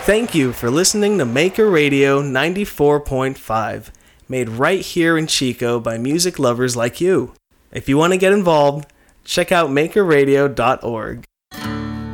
Thank you for listening to Maker Radio 94.5, made right here in Chico by music lovers like you. If you want to get involved, check out makerradio.org.